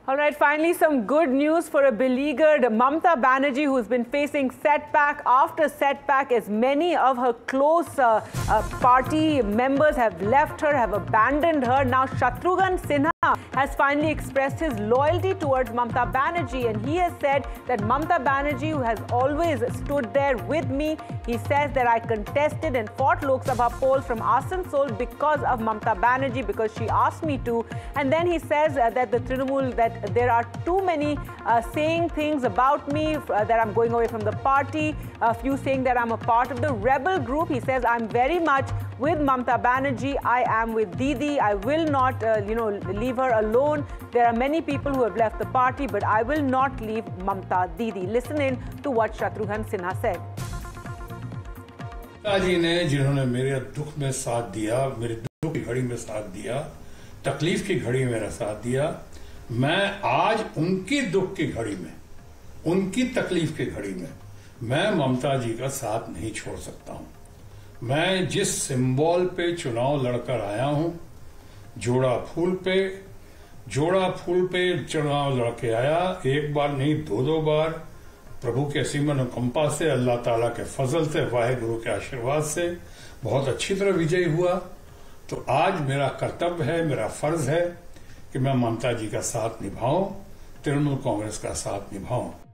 All right, finally some good news for a beleaguered Mamata Banerjee, who's been facing setback after setback as many of her close party members have left her, have abandoned her. Now Shatrughan Sinha has finally expressed his loyalty towards Mamata Banerjee, and he has said that Mamata Banerjee, who has always stood there with me, he says that I contested and fought Lok Sabha polls from Asansol because of Mamata Banerjee, because she asked me to. And then he says that the Trinamool, that there are too many saying things about me, that I'm going away from the party, a few saying that I'm a part of the rebel group. He says I'm very much with Mamata Banerjee. I am with Didi. I will not, leave her alone. There are many people who have left the party, but I will not leave Mamata Didi. Listen in to what Shatrughan Sinha said. जी ने जिन्होंने मेरे दुख में साथ दिया, मेरे दुख की घड़ी में साथ दिया, तकलीफ की घड़ी में मेरा साथ दिया, मैं आज उनकी दुख की घड़ी में, उनकी तकलीफ की घड़ी में मैं ममता जी का साथ नहीं छोड़ सकता हूं। मैं जिस सिंबल पे चुनाव लड़कर आया हूं, जोड़ा फूल पे चुनाव लड़के आया, एक बार नहीं दो बार, प्रभु के असीम अनुकंपा से, अल्लाह ताला के फजल से, वाहिगुरु के आशीर्वाद से बहुत अच्छी तरह विजयी हुआ। तो आज मेरा कर्तव्य है, मेरा फर्ज है कि मैं ममता जी का साथ निभाऊं, तृणमूल कांग्रेस का साथ निभाऊं।